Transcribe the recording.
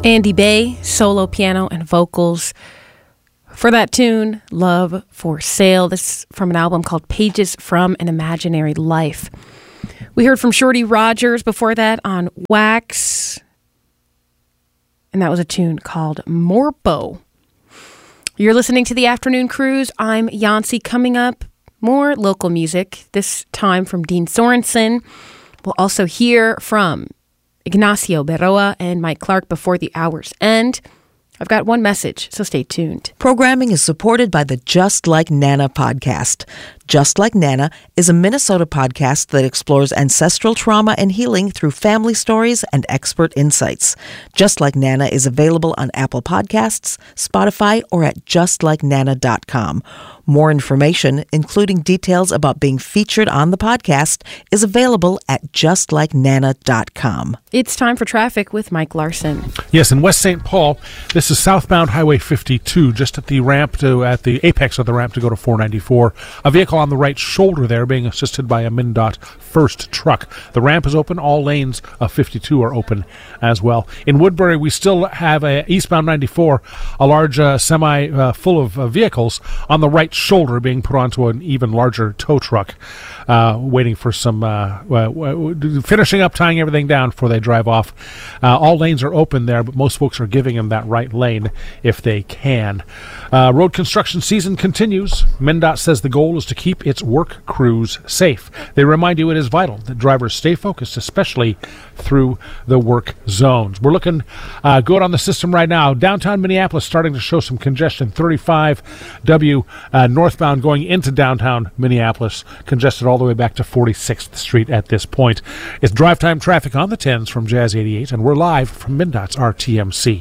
Andy Bay, solo piano and vocals for that tune, Love for Sale. This is from an album called Pages from an Imaginary Life. We heard from Shorty Rogers before that on Wax, and that was a tune called Morbo. You're listening to The Afternoon Cruise. I'm Yancy. Coming up, more local music, this time from Dean Sorensen. We'll also hear from Ignacio Berroa and Mike Clark before the hour's end. I've got one message, so stay tuned. Programming is supported by the Just Like Nana podcast. Just Like Nana is a Minnesota podcast that explores ancestral trauma and healing through family stories and expert insights. Just Like Nana is available on Apple Podcasts, Spotify, or at justlikenana.com. More information, including details about being featured on the podcast, is available at justlikenana.com. It's time for traffic with Mike Larson. Yes, in West St. Paul, this is southbound Highway 52, just at the apex of the ramp to go to 494. A vehicle on the right shoulder there being assisted by a MnDOT first truck. The ramp is open. All lanes of 52 are open as well. In Woodbury, we still have eastbound 94, a large semi full of vehicles on the right shoulder being put onto an even larger tow truck, waiting for some finishing up, tying everything down before they drive off. All lanes are open there, but most folks are giving them that right lane if they can. Road construction season continues. MnDOT says the goal is to keep its work crews safe. They remind you it is vital that drivers stay focused, especially through the work zones. We're looking good on the system right now. Downtown Minneapolis starting to show some congestion. 35W northbound going into downtown Minneapolis, congested all the way back to 46th Street at this point. It's drive time traffic on the 10s from Jazz 88, and we're live from MnDOT's RTMC.